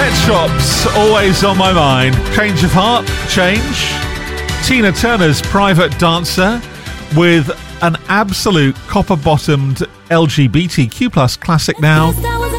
Pet Shop's always on my mind. Change of Heart, Change. Tina Turner's Private Dancer with an absolute copper-bottomed LGBTQ+ classic now.